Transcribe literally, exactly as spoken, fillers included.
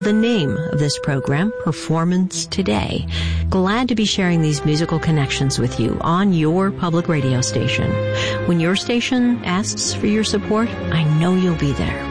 The name of this program, Performance Today. Glad to be sharing these musical connections with you on your public radio station. When your station asks for your support, I know you'll be there.